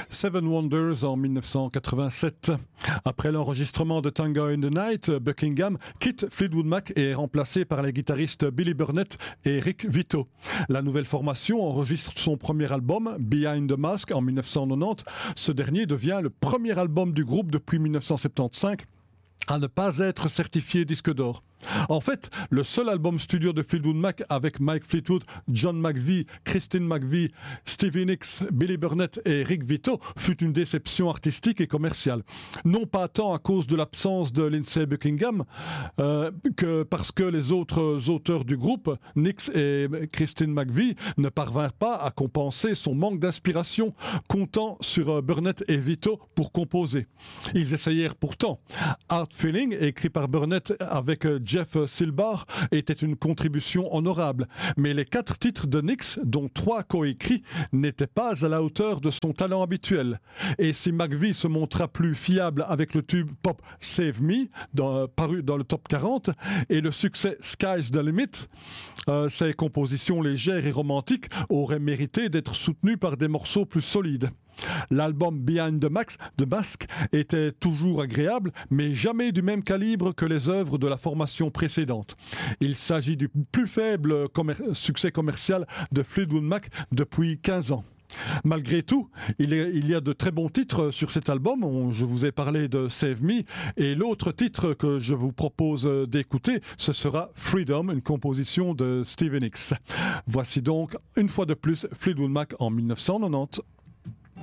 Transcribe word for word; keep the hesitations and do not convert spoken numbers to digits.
Seven Wonders en mille neuf cent quatre-vingt-sept. Après l'enregistrement de Tango in the Night, Buckingham quitte Fleetwood Mac et est remplacé par les guitaristes Billy Burnett et Rick Vito. La nouvelle formation enregistre son premier album, Behind the Mask, en mille neuf cent quatre-vingt-dix. Ce dernier devient le premier album du groupe depuis mille neuf cent soixante-quinze à ne pas être certifié disque d'or. En fait, le seul album studio de Fleetwood Mac avec Mike Fleetwood, John McVie, Christine McVie, Stevie Nicks, Billy Burnett et Rick Vito fut une déception artistique et commerciale. Non pas tant à cause de l'absence de Lindsey Buckingham euh, que parce que les autres auteurs du groupe, Nicks et Christine McVie, ne parvinrent pas à compenser son manque d'inspiration, comptant sur Burnett et Vito pour composer. Ils essayèrent pourtant. Hard Feeling, écrit par Burnett avec Jeff Silbar, était une contribution honorable. Mais les quatre titres de Nicks, dont trois coécrits, n'étaient pas à la hauteur de son talent habituel. Et si McVie se montra plus fiable avec le tube pop Save Me, dans, paru dans le top quarante, et le succès Sky's the Limit, euh, ses compositions légères et romantiques auraient mérité d'être soutenues par des morceaux plus solides. L'album Behind the Max de Mask était toujours agréable, mais jamais du même calibre que les œuvres de la formation précédente. Il s'agit du plus faible commer- succès commercial de Fleetwood Mac depuis quinze ans. Malgré tout, il y a de très bons titres sur cet album. Je vous ai parlé de Save Me, et l'autre titre que je vous propose d'écouter, ce sera Freedom, une composition de Stevie Nicks. Voici donc une fois de plus Fleetwood Mac en mille neuf cent quatre-vingt-dix.